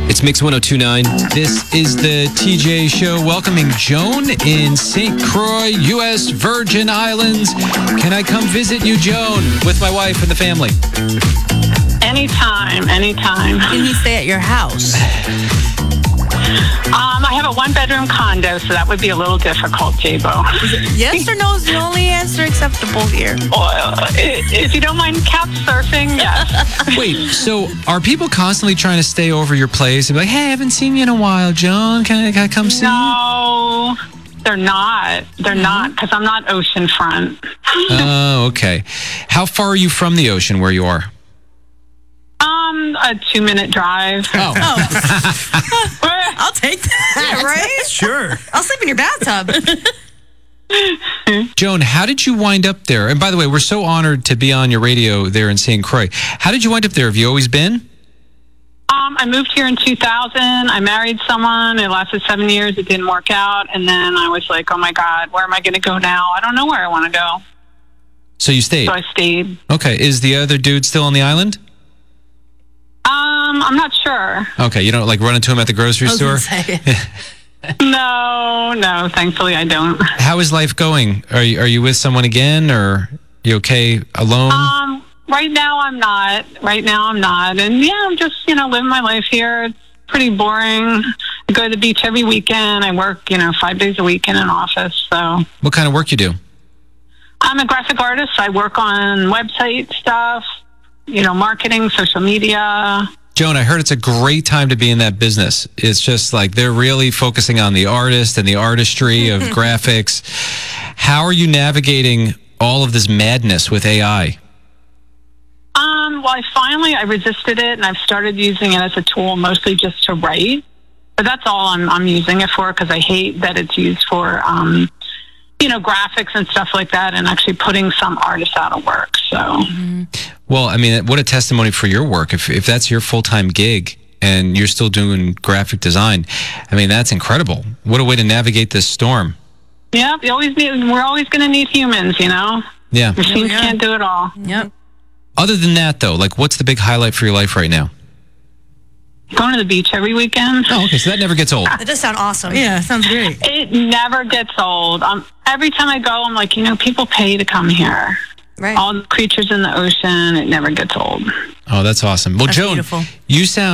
It's Mix 1029. This is the TJ Show, welcoming Joan in St. Croix, U.S. Virgin Islands. Can I come visit you, Joan, with my wife and the family? Anytime. Can he stay at your house? I have a one-bedroom condo, so that would be a little difficult, J-Bo. Yes or no is the only answer acceptable here. If you don't mind couch surfing, yes. Wait, so are people constantly trying to stay over your place and be like, hey, I haven't seen you in a while, Joan. Can I come see you? No, they're not. They're not, because I'm not oceanfront. Oh, okay. How far are you from the ocean where you are? A 2-minute drive. Oh. I'll take that, right? Sure. I'll sleep in your bathtub. Joan, how did you wind up there? And by the way, we're so honored to be on your radio there in St. Croix. How did you wind up there? Have you always been? I moved here in 2000. I married someone. It lasted 7 years. It didn't work out. And then I was like, oh, my God, where am I going to go now? I don't know where I want to go. So you stayed? So I stayed. Okay. Is the other dude still on the island? I'm not sure. Okay. You don't like run into him at the grocery store? No, thankfully I don't. How is life going? Are you with someone again, or you okay alone? Right now I'm not. And yeah, I'm just, living my life here. It's pretty boring. I go to the beach every weekend. I work, 5 days a week in an office. So What kind of work you do? I'm a graphic artist. I work on website stuff, marketing, social media. Joan, I heard it's a great time to be in that business. It's just like they're really focusing on the artist and the artistry of graphics. How are you navigating all of this madness with AI? Well, I resisted it, and I've started using it as a tool mostly just to write. But that's all I'm using it for, because I hate that it's used for, graphics and stuff like that, and actually putting some artists out of work. So. Well, I mean, what a testimony for your work. If that's your full-time gig and you're still doing graphic design, I mean, that's incredible. What a way to navigate this storm. Yeah, we're always going to need humans, Yeah. Machines can't do it all. Yep. Other than that, though, like, what's the big highlight for your life right now? Going to the beach every weekend. Oh, okay, so that never gets old. That does sound awesome. Yeah, sounds great. It never gets old. Every time I go, I'm like, people pay to come here. Right. All the creatures in the ocean, it never gets old. Oh, that's awesome. Well, That's Joan, beautiful. you sound